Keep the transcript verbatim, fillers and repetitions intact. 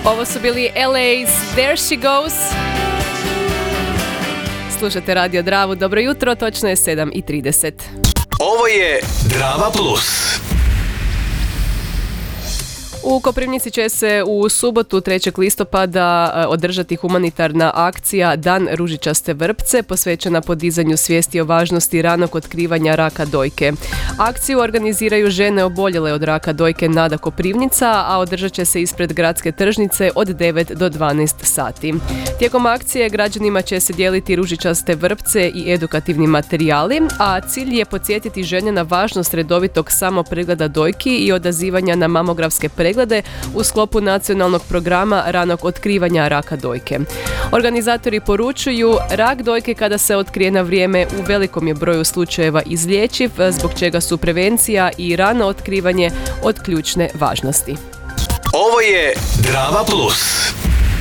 Ovo su bili L A's There She Goes. Slušate Radio Dravu, dobro jutro, točno je sedam i trideset. Ovo je Drava Plus. U Koprivnici će se u subotu trećeg listopada održati humanitarna akcija Dan ružičaste vrpce posvećena podizanju svijesti o važnosti ranog otkrivanja raka dojke. Akciju organiziraju žene oboljele od raka dojke Nada Koprivnica, a održat će se ispred gradske tržnice od devet do dvanaest sati. Tijekom akcije građanima će se dijeliti ružičaste vrpce i edukativni materijali, a cilj je podsjetiti žene na važnost redovitog samopregleda dojki i odazivanja na mamografske preglede u sklopu nacionalnog programa ranog otkrivanja raka dojke. Organizatori poručuju, rak dojke kada se otkrije na vrijeme u velikom je broju slučajeva izlječiv, zbog čega su prevencija i rano otkrivanje od ključne važnosti. Ovo je Drava Plus.